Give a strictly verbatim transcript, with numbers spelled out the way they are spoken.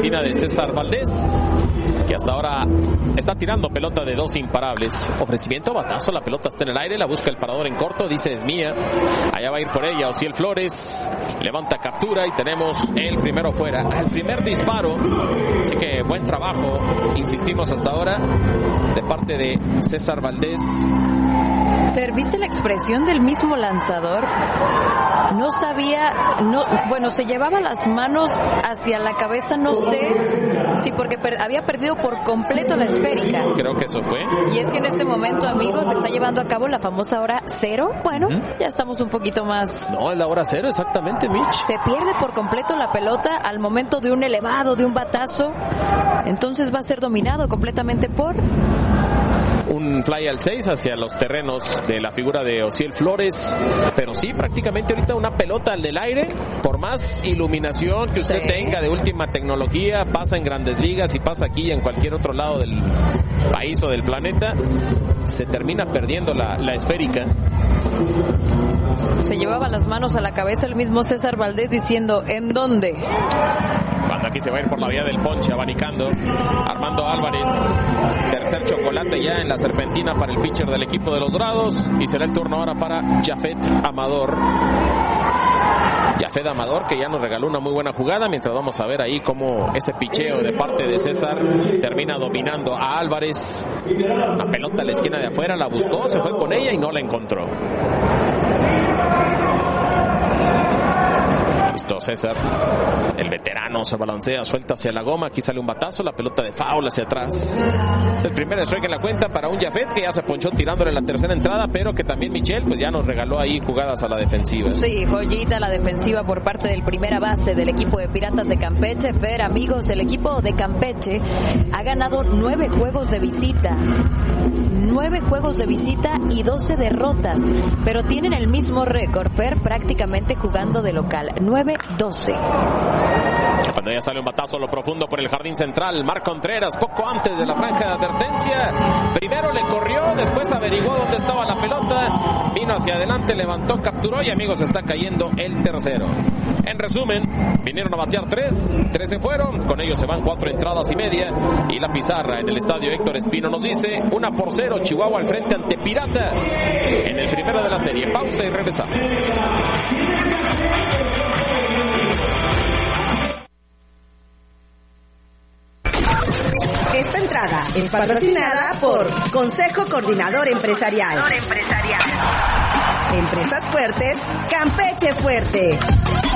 serpentina de César Valdés, que hasta ahora está tirando pelota de dos imparables. Ofrecimiento, batazo, la pelota está en el aire, la busca el parador en corto, dice es mía. Allá va a ir por ella Osiel Flores, levanta captura y tenemos el primero fuera. Al primer disparo, así que buen trabajo, insistimos hasta ahora, de parte de César Valdés. Fer, ¿viste la expresión del mismo lanzador? No sabía, no, bueno, se llevaba las manos hacia la cabeza, no sé, sí, porque per, había perdido por completo la esférica. Creo que eso fue. Y es que en este momento, amigos, se está llevando a cabo la famosa hora cero. Bueno, uh-huh. ya estamos un poquito más... No, es la hora cero, exactamente, Mitch. Se pierde por completo la pelota al momento de un elevado, de un batazo. Entonces va a ser dominado completamente por... Un fly al seis hacia los terrenos de la figura de Osiel Flores, pero sí, prácticamente ahorita una pelota al del aire, por más iluminación que usted sí. tenga de última tecnología, pasa en Grandes Ligas y pasa aquí y en cualquier otro lado del país o del planeta, se termina perdiendo la, la esférica. Se llevaba las manos a la cabeza el mismo César Valdés diciendo, ¿en dónde? Cuando aquí se va a ir por la vía del ponche, abanicando Armando Álvarez, tercer chocolate ya en la serpentina para el pitcher del equipo de los Dorados, y será el turno ahora para Jafet Amador. Jafet Amador, que ya nos regaló una muy buena jugada, mientras vamos a ver ahí cómo ese picheo de parte de César termina dominando a Álvarez. La pelota a la esquina de afuera, la buscó, se fue con ella y no la encontró. Listo, César, el veterano se balancea, suelta hacia la goma, aquí sale un batazo, la pelota de foul hacia atrás. Es el primer strike en la cuenta para un Jafet que ya se ponchó tirándole la tercera entrada, pero que también Michelle pues ya nos regaló ahí jugadas a la defensiva. Sí, joyita la defensiva por parte del primera base del equipo de Piratas de Campeche. Ver, amigos, el equipo de Campeche ha ganado nueve juegos de visita. Nueve juegos de visita y doce derrotas, pero tienen el mismo récord, Fer, prácticamente jugando de local, nueve doce. Cuando ya sale un batazo a lo profundo por el jardín central, Marc Contreras, poco antes de la franja de advertencia, primero le corrió, después averiguó dónde estaba la pelota, vino hacia adelante, levantó, capturó y, amigos, está cayendo el tercero. En resumen, vinieron a batear tres, tres se fueron, con ellos se van cuatro entradas y media, y la pizarra en el estadio Héctor Espino nos dice una por cero, Chihuahua al frente ante Piratas en el primero de la serie. Pausa y regresamos. Esta entrada es patrocinada por Consejo Coordinador Empresarial. Empresas fuertes, Campeche fuerte.